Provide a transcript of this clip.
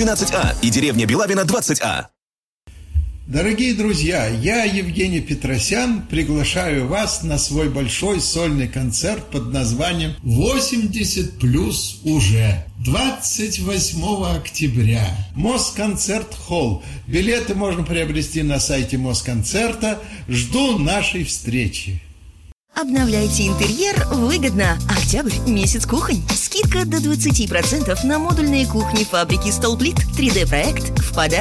12А и деревня Белавина 20А. Дорогие друзья, я, Евгений Петросян, приглашаю вас на свой большой сольный концерт под названием «80+ уже». 28 октября. Москонцерт-холл. Билеты можно приобрести на сайте Москонцерта. Жду нашей встречи. Обновляйте интерьер выгодно. Октябрь – месяц кухонь. Скидка до 20% на модульные кухни фабрики Столплит. 3D-проект в подарок.